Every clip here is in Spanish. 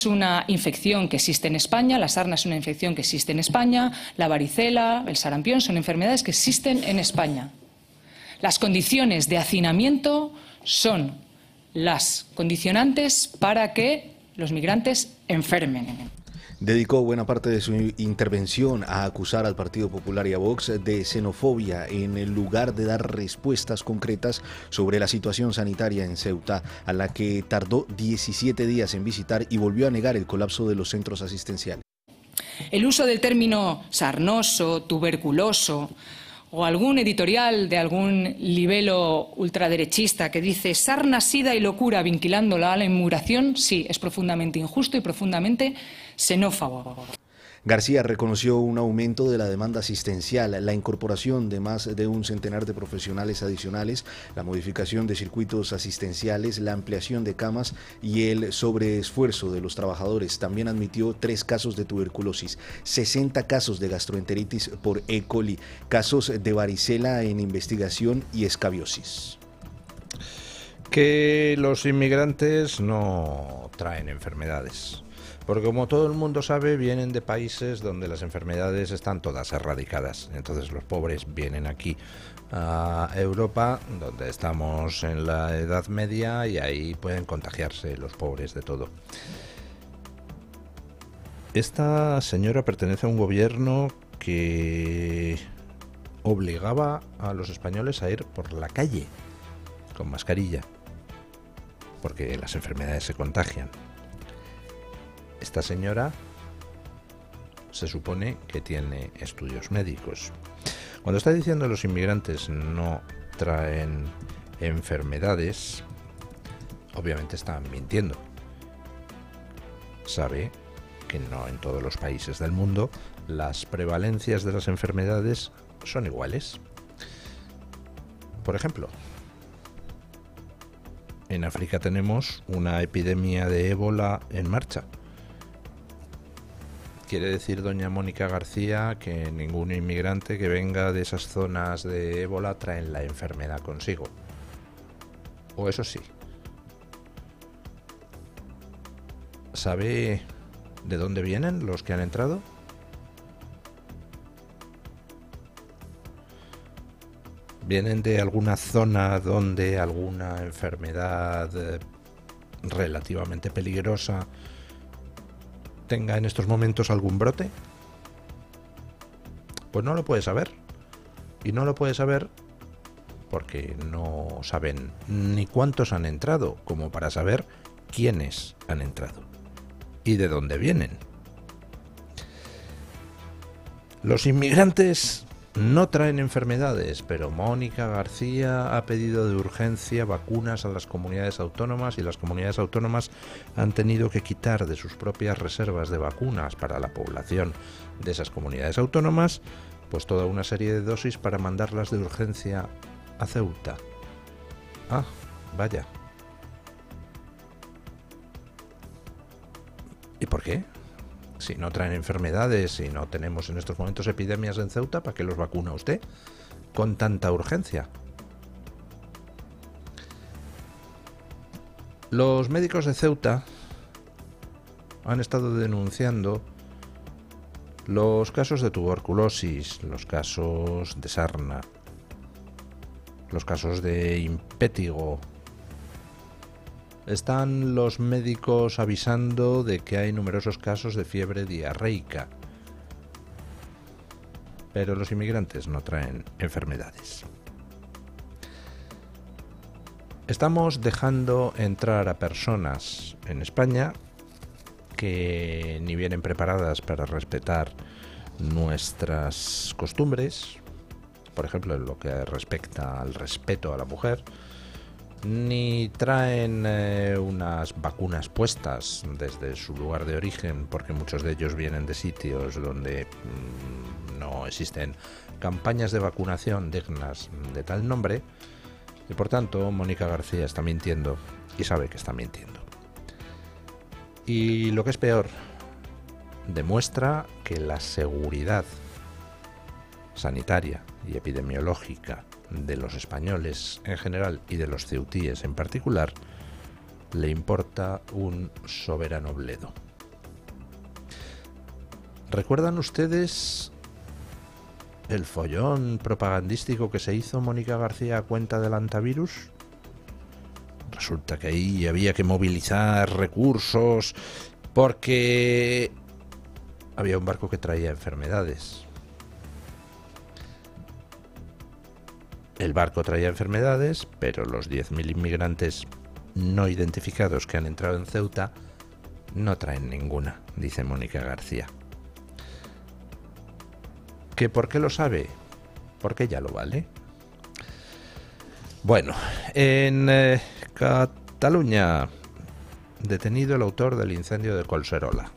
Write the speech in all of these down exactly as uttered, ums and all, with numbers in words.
Es una infección que existe en España, la sarna es una infección que existe en España, la varicela, el sarampión son enfermedades que existen en España. Las condiciones de hacinamiento son las condicionantes para que los migrantes enfermen. Dedicó buena parte de su intervención a acusar al Partido Popular y a Vox de xenofobia en lugar de dar respuestas concretas sobre la situación sanitaria en Ceuta, a la que tardó diecisiete días en visitar y volvió a negar el colapso de los centros asistenciales. El uso del término sarnoso, tuberculoso o algún editorial de algún libelo ultraderechista que dice sarna, sida y locura vinculándola a la inmigración, sí, es profundamente injusto y profundamente xenófobo. García reconoció un aumento de la demanda asistencial, la incorporación de más de un centenar de profesionales adicionales, la modificación de circuitos asistenciales, la ampliación de camas y el sobreesfuerzo de los trabajadores. También admitió tres casos de tuberculosis, sesenta casos de gastroenteritis por E. coli, casos de varicela en investigación y escabiosis. Que los inmigrantes no traen enfermedades. Porque como todo el mundo sabe, vienen de países donde las enfermedades están todas erradicadas. Entonces los pobres vienen aquí a Europa, donde estamos en la Edad Media, y ahí pueden contagiarse los pobres de todo. Esta señora pertenece a un gobierno que obligaba a los españoles a ir por la calle con mascarilla, porque las enfermedades se contagian. Esta señora se supone que tiene estudios médicos. Cuando está diciendo que los inmigrantes no traen enfermedades, obviamente está mintiendo. Sabe que no en todos los países del mundo las prevalencias de las enfermedades son iguales. Por ejemplo, en África tenemos una epidemia de ébola en marcha. Quiere decir doña Mónica García que ningún inmigrante que venga de esas zonas de ébola trae la enfermedad consigo. O eso sí. ¿Sabe de dónde vienen los que han entrado? ¿Vienen de alguna zona donde alguna enfermedad eh, relativamente peligrosa tenga en estos momentos algún brote? Pues no lo puede saber. Y no lo puede saber porque no saben ni cuántos han entrado, como para saber quiénes han entrado y de dónde vienen. Los inmigrantes no traen enfermedades, pero Mónica García ha pedido de urgencia vacunas a las comunidades autónomas y las comunidades autónomas han tenido que quitar de sus propias reservas de vacunas para la población de esas comunidades autónomas, pues toda una serie de dosis para mandarlas de urgencia a Ceuta. Ah, vaya. ¿Y por qué? Si no traen enfermedades y no tenemos en estos momentos epidemias en Ceuta, ¿para qué los vacuna usted con tanta urgencia? Los médicos de Ceuta han estado denunciando los casos de tuberculosis, los casos de sarna, los casos de impétigo. Están los médicos avisando de que hay numerosos casos de fiebre diarreica. Pero los inmigrantes no traen enfermedades. Estamos dejando entrar a personas en España que ni vienen preparadas para respetar nuestras costumbres, por ejemplo, en lo que respecta al respeto a la mujer, ni traen eh, unas vacunas puestas desde su lugar de origen, porque muchos de ellos vienen de sitios donde mmm, no existen campañas de vacunación dignas de tal nombre, y por tanto Mónica García está mintiendo y sabe que está mintiendo. Y lo que es peor, demuestra que la seguridad sanitaria y epidemiológica de los españoles en general y de los ceutíes en particular le importa un soberano bledo. ¿Recuerdan ustedes el follón propagandístico que se hizo Mónica García a cuenta del antivirus? Resulta que ahí había que movilizar recursos porque había un barco que traía enfermedades. El barco traía enfermedades, pero los diez mil inmigrantes no identificados que han entrado en Ceuta no traen ninguna, dice Mónica García. ¿Que por qué lo sabe? Porque ya lo vale. Bueno, en eh, Cataluña, detenido el autor del incendio de Collserola.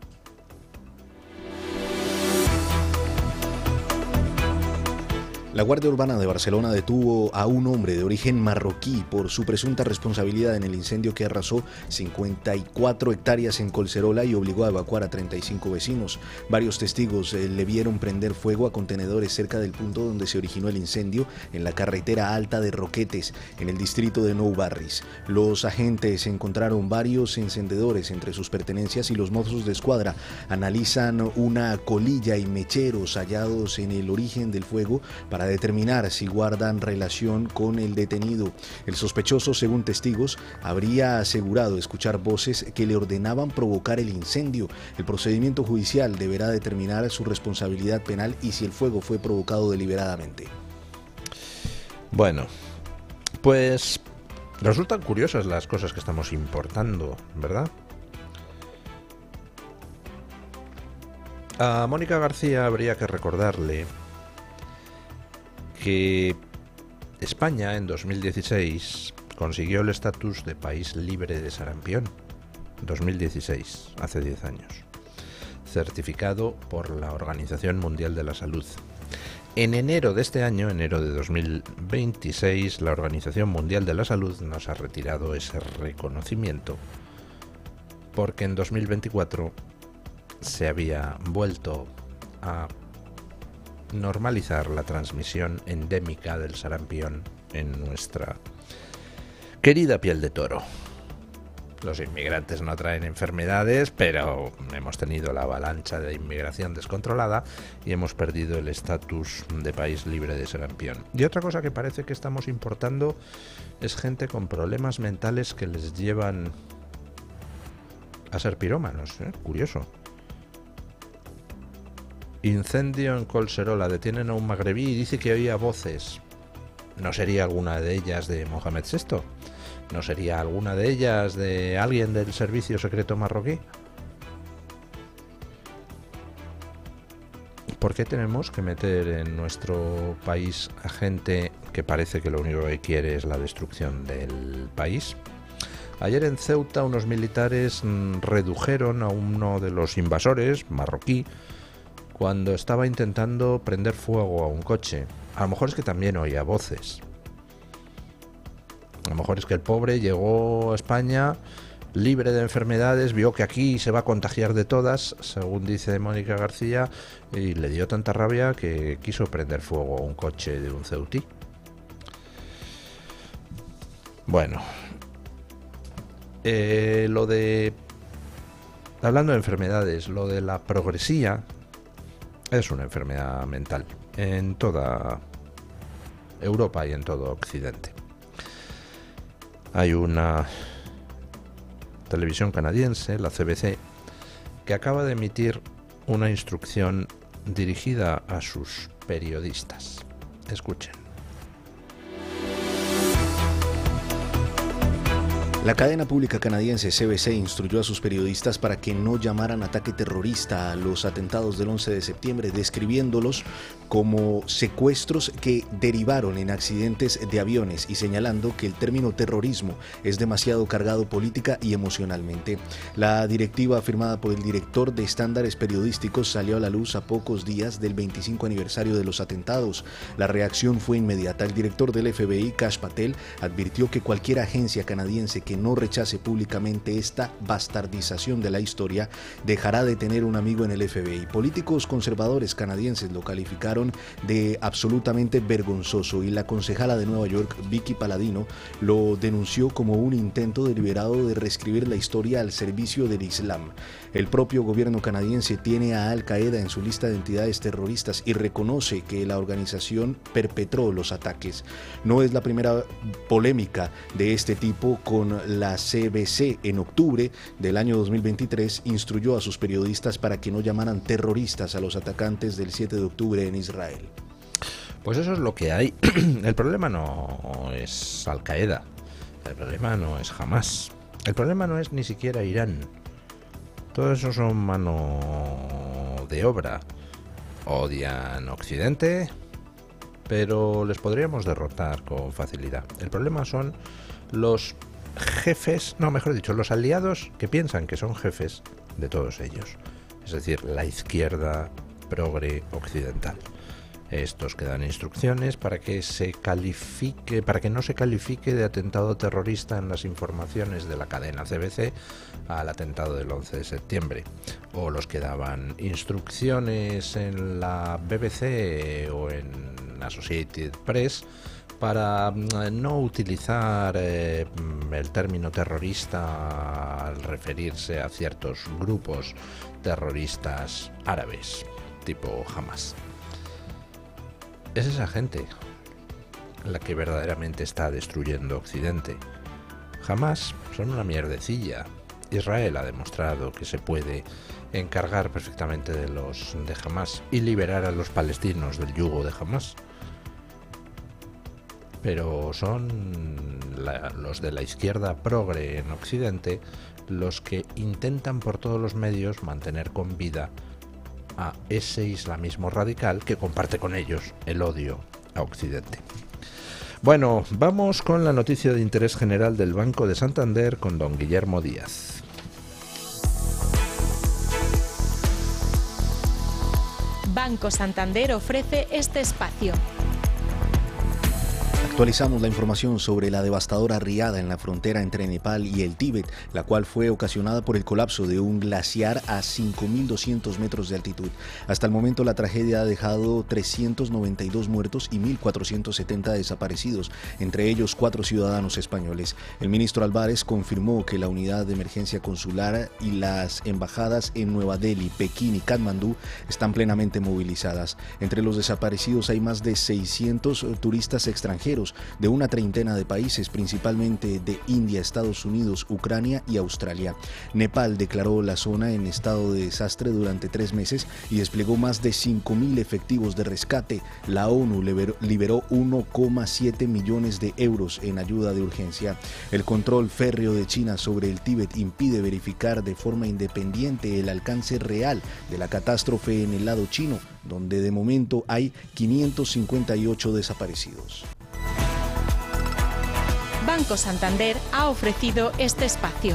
La Guardia Urbana de Barcelona detuvo a un hombre de origen marroquí por su presunta responsabilidad en el incendio que arrasó cincuenta y cuatro hectáreas en Collserola y obligó a evacuar a treinta y cinco vecinos. Varios testigos eh, le vieron prender fuego a contenedores cerca del punto donde se originó el incendio, en la carretera alta de Roquetes, en el distrito de Nou Barris. Los agentes encontraron varios encendedores entre sus pertenencias y los mozos de escuadra analizan una colilla y mecheros hallados en el origen del fuego para determinar si guardan relación con el detenido. El sospechoso, según testigos, habría asegurado escuchar voces que le ordenaban provocar el incendio. El procedimiento judicial deberá determinar su responsabilidad penal y si el fuego fue provocado deliberadamente. Bueno, pues resultan curiosas las cosas que estamos importando, ¿verdad? A Mónica García habría que recordarle que España en dos mil dieciséis consiguió el estatus de país libre de sarampión. dos mil dieciséis, hace diez años. Certificado por la Organización Mundial de la Salud. En enero de este año, enero de dos mil veintiséis, la Organización Mundial de la Salud nos ha retirado ese reconocimiento porque en dos mil veinticuatro se había vuelto a normalizar la transmisión endémica del sarampión en nuestra querida piel de toro. Los inmigrantes no traen enfermedades, pero hemos tenido la avalancha de inmigración descontrolada y hemos perdido el estatus de país libre de sarampión. Y otra cosa que parece que estamos importando es gente con problemas mentales que les llevan a ser pirómanos, ¿eh? Curioso. Incendio en Collserola, detienen a un magrebí y dice que oía voces. ¿No sería alguna de ellas de Mohamed sexto? ¿No sería alguna de ellas de alguien del servicio secreto marroquí? ¿Por qué tenemos que meter en nuestro país a gente que parece que lo único que quiere es la destrucción del país? Ayer en Ceuta unos militares redujeron a uno de los invasores, marroquí, cuando estaba intentando prender fuego a un coche. A lo mejor es que también oía voces. A lo mejor es que el pobre llegó a España libre de enfermedades, vio que aquí se va a contagiar de todas, según dice Mónica García, y le dio tanta rabia que quiso prender fuego a un coche de un ceutí. Bueno, eh, lo de... Hablando de enfermedades, lo de la progresía es una enfermedad mental en toda Europa y en todo Occidente. Hay una televisión canadiense, la C B C, que acaba de emitir una instrucción dirigida a sus periodistas. Escuchen. La cadena pública canadiense C B C instruyó a sus periodistas para que no llamaran ataque terrorista a los atentados del once de septiembre, describiéndolos como secuestros que derivaron en accidentes de aviones y señalando que el término terrorismo es demasiado cargado política y emocionalmente. La directiva firmada por el director de estándares periodísticos salió a la luz a pocos días del veinticinco aniversario de los atentados. La reacción fue inmediata. El director del F B I, Kash Patel, advirtió que cualquier agencia canadiense que no rechace públicamente esta bastardización de la historia dejará de tener un amigo en el F B I. Políticos conservadores canadienses lo calificaron de absolutamente vergonzoso y la concejala de Nueva York, Vicky Paladino, lo denunció como un intento deliberado de reescribir la historia al servicio del Islam. El propio gobierno canadiense tiene a Al Qaeda en su lista de entidades terroristas y reconoce que la organización perpetró los ataques. No es la primera polémica de este tipo con la C B C. En octubre del año dos mil veintitrés instruyó a sus periodistas para que no llamaran terroristas a los atacantes del siete de octubre en Israel. Pues eso es lo que hay. El problema no es Al Qaeda, el problema no es Hamás, el problema no es ni siquiera Irán. Todo eso son mano de obra. Odian Occidente, pero les podríamos derrotar con facilidad. El problema son los jefes, no, mejor dicho, los aliados que piensan que son jefes de todos ellos. Es decir, la izquierda progre occidental. Estos que dan instrucciones para que se califique, para que no se califique de atentado terrorista en las informaciones de la cadena C B C al atentado del once de septiembre, o los que daban instrucciones en la B B C o en Associated Press para no utilizar eh, el término terrorista al referirse a ciertos grupos terroristas árabes, tipo Hamás. Es esa gente la que verdaderamente está destruyendo Occidente. Hamás son una mierdecilla. Israel ha demostrado que se puede encargar perfectamente de los de Hamás y liberar a los palestinos del yugo de Hamás. Pero son la, los de la izquierda progre en Occidente los que intentan por todos los medios mantener con vida a ese islamismo radical que comparte con ellos el odio a Occidente. Bueno, vamos con la noticia de interés general del Banco de Santander con don Guillermo Díaz. Banco Santander ofrece este espacio. Actualizamos la información sobre la devastadora riada en la frontera entre Nepal y el Tíbet, la cual fue ocasionada por el colapso de un glaciar a cinco mil doscientos metros de altitud. Hasta el momento la tragedia ha dejado trescientos noventa y dos muertos y mil cuatrocientos setenta desaparecidos, entre ellos cuatro ciudadanos españoles. El ministro Álvarez confirmó que la unidad de emergencia consular y las embajadas en Nueva Delhi, Pekín y Katmandú están plenamente movilizadas. Entre los desaparecidos hay más de seiscientos turistas extranjeros de una treintena de países, principalmente de India, Estados Unidos, Ucrania y Australia. Nepal declaró la zona en estado de desastre durante tres meses y desplegó más de cinco mil efectivos de rescate. La ONU liberó uno coma siete millones de euros en ayuda de urgencia. El control férreo de China sobre el Tíbet impide verificar de forma independiente el alcance real de la catástrofe en el lado chino, donde de momento hay quinientos cincuenta y ocho desaparecidos. Banco Santander ha ofrecido este espacio.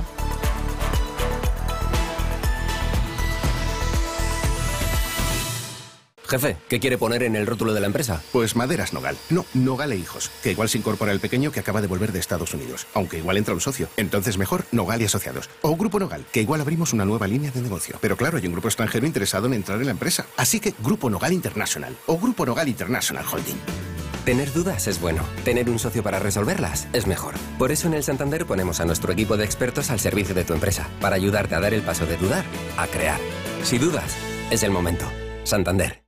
Jefe, ¿qué quiere poner en el rótulo de la empresa? Pues Maderas Nogal. No, Nogal e Hijos, que igual se incorpora el pequeño que acaba de volver de Estados Unidos. Aunque igual entra un socio. Entonces mejor Nogal y Asociados. O Grupo Nogal, que igual abrimos una nueva línea de negocio. Pero claro, hay un grupo extranjero interesado en entrar en la empresa. Así que Grupo Nogal International o Grupo Nogal International Holding. Tener dudas es bueno. Tener un socio para resolverlas es mejor. Por eso en el Santander ponemos a nuestro equipo de expertos al servicio de tu empresa, para ayudarte a dar el paso de dudar a crear. Si dudas, es el momento. Santander.